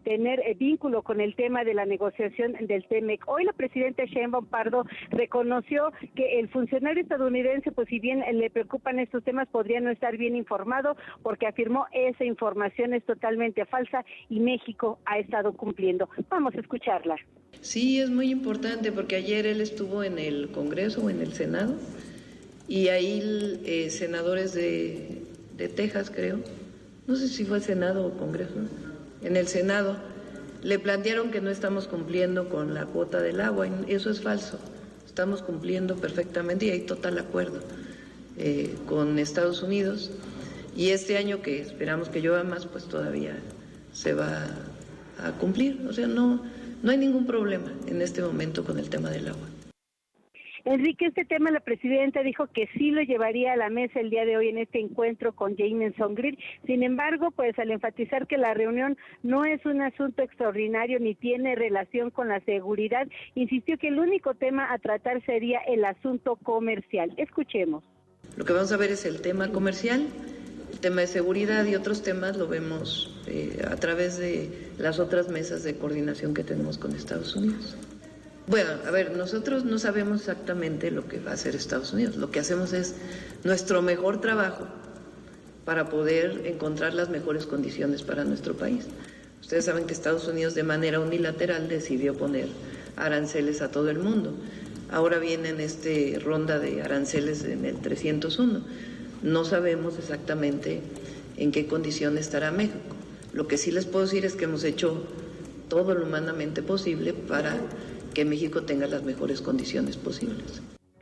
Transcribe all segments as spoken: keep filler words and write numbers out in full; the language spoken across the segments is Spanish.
tener eh, vínculo con el tema de la negociación del T-M E C. Hoy la presidenta Sheinbaum Pardo reconoció que el funcionario estadounidense, pues si bien le preocupan estos temas, podría no estar bien informado, porque afirmó esa información es totalmente falsa y México ha estado cumpliendo. Vamos a escucharla. Sí, es muy importante porque ayer él estuvo en el Congreso o en el Senado y ahí eh, senadores de, de Texas, creo, no sé si fue Senado o Congreso, en el Senado le plantearon que no estamos cumpliendo con la cuota del agua, y eso es falso, estamos cumpliendo perfectamente y hay total acuerdo eh, con Estados Unidos, y este año que esperamos que llueva más, pues todavía se va a cumplir, o sea, no, no hay ningún problema en este momento con el tema del agua. Enrique, este tema la presidenta dijo que sí lo llevaría a la mesa el día de hoy en este encuentro con Jameson Greer. Sin embargo, pues al enfatizar que la reunión no es un asunto extraordinario ni tiene relación con la seguridad, insistió que el único tema a tratar sería el asunto comercial. Escuchemos. Lo que vamos a ver es el tema comercial, el tema de seguridad y otros temas lo vemos eh, a través de las otras mesas de coordinación que tenemos con Estados Unidos. Bueno, a ver, nosotros no sabemos exactamente lo que va a hacer Estados Unidos. Lo que hacemos es nuestro mejor trabajo para poder encontrar las mejores condiciones para nuestro país. Ustedes saben que Estados Unidos de manera unilateral decidió poner aranceles a todo el mundo. Ahora viene en esta ronda de aranceles en el trescientos uno. No sabemos exactamente en qué condición estará México. Lo que sí les puedo decir es que hemos hecho todo lo humanamente posible para que México tenga las mejores condiciones posibles.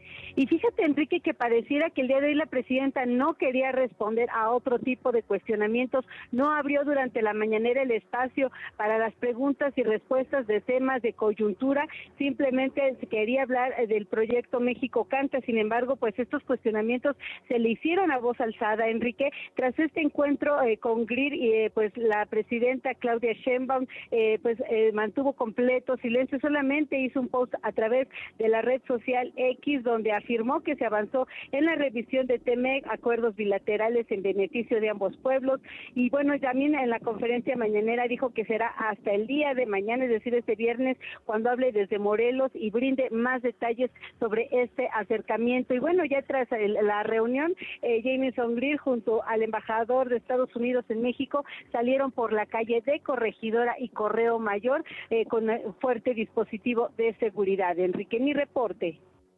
Y fíjate, Enrique, que pareciera que el día de hoy la presidenta no quería responder a otro tipo de cuestionamientos, no abrió durante la mañanera el espacio para las preguntas y respuestas de temas de coyuntura, simplemente quería hablar del proyecto México Canta. Sin embargo, pues estos cuestionamientos se le hicieron a voz alzada, Enrique. Tras este encuentro eh, con Greer, y eh, pues la presidenta Claudia Sheinbaum eh, pues eh, mantuvo completo silencio, solamente hizo un post a través de la red social X, donde afirmó que se avanzó en la revisión de T-M E C, acuerdos bilaterales en beneficio de ambos pueblos, y bueno, también en la conferencia mañanera dijo que será hasta el día de mañana, es decir, este viernes, cuando hable desde Morelos y brinde más detalles sobre este acercamiento. Y bueno, ya tras el, la reunión, eh, Jameson Greer junto al embajador de Estados Unidos en México salieron por la calle de Corregidora y Correo Mayor eh, con fuerte dispositivo de seguridad. Enrique, mi reporte.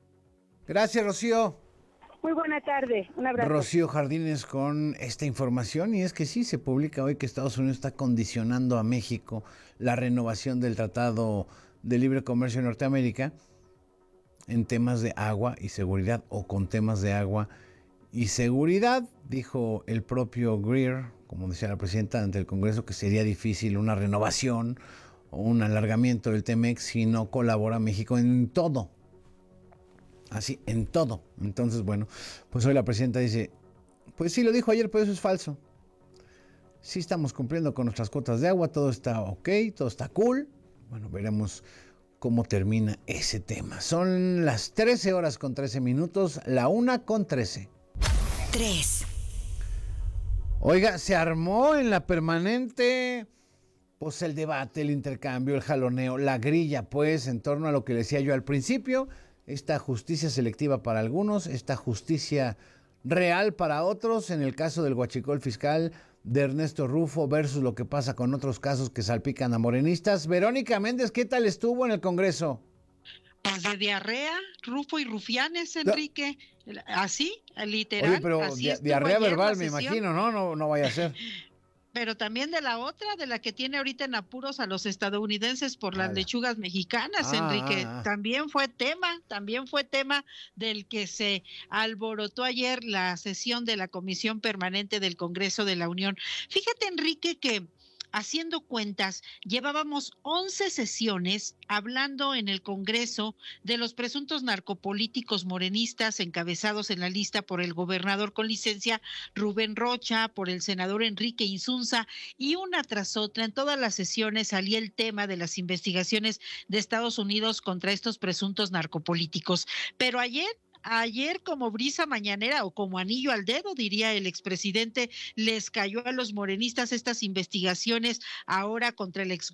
Gracias, Rocío. Muy buena tarde, un abrazo. Rocío Jardines con esta información, y es que sí, se publica hoy que Estados Unidos está condicionando a México la renovación del Tratado de Libre Comercio de Norteamérica en temas de agua y seguridad, o con temas de agua y seguridad. Dijo el propio Greer, como decía la presidenta ante el Congreso, que sería difícil una renovación o un alargamiento del T-M E C si no colabora México en todo. Así, en todo. Entonces, bueno, pues hoy la presidenta dice, pues sí, lo dijo ayer, pero eso es falso. Sí estamos cumpliendo con nuestras cuotas de agua, todo está ok, todo está cool. Bueno, veremos cómo termina ese tema. Son las trece horas con trece minutos, la una con trece. tres. Oiga, se armó en la permanente, pues el debate, el intercambio, el jaloneo, la grilla, pues, en torno a lo que le decía yo al principio. Esta justicia selectiva para algunos, esta justicia real para otros, en el caso del huachicol fiscal de Ernesto Rufo versus lo que pasa con otros casos que salpican a morenistas. Verónica Méndez, ¿qué tal estuvo en el Congreso? Pues de diarrea, Rufo y Rufianes, Enrique, no. Así, literal. Oye, pero así di- diarrea verbal, me imagino, ¿no? No, no vaya a ser. Pero también de la otra, de la que tiene ahorita en apuros a los estadounidenses por las Ala. lechugas mexicanas, Ah, Enrique, ah, ah. también fue tema, también fue tema del que se alborotó ayer la sesión de la Comisión Permanente del Congreso de la Unión. Fíjate, Enrique, que haciendo cuentas, llevábamos once sesiones hablando en el Congreso de los presuntos narcopolíticos morenistas encabezados en la lista por el gobernador con licencia Rubén Rocha, por el senador Enrique Insunza, y una tras otra en todas las sesiones salía el tema de las investigaciones de Estados Unidos contra estos presuntos narcopolíticos. Pero ayer Ayer, como brisa mañanera o como anillo al dedo, diría el expresidente, les cayó a los morenistas estas investigaciones ahora contra el ex